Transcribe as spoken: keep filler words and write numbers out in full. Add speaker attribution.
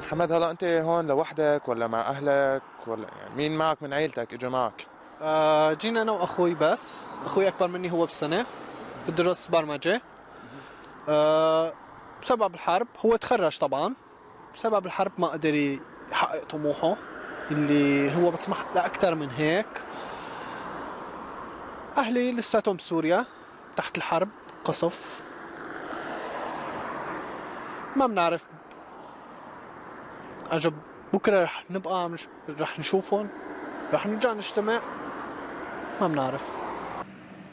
Speaker 1: حمد، هلا انت هون لوحدك ولا مع اهلك ولا يعني مين معك من عيلتك اجى معك؟
Speaker 2: آه جينا انا واخوي، بس اخوي اكبر مني هو بسنة، بدرس برمجة. آه بسبب الحرب هو تخرج طبعا، بسبب الحرب ما قدر يحقق طموحه اللي هو بطمح لأكثر من هيك. أهلي لساتهم بسوريا تحت الحرب، قصف. ما بنعرف، عجب بكرة رح نبقى مش رح نشوفهم، رح نرجع نجتمع، ما بنعرف.